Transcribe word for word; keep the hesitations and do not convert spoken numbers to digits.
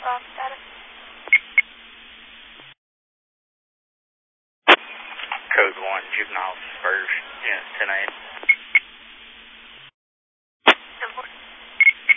off status. Code one, juvenile first, yes, ten A M.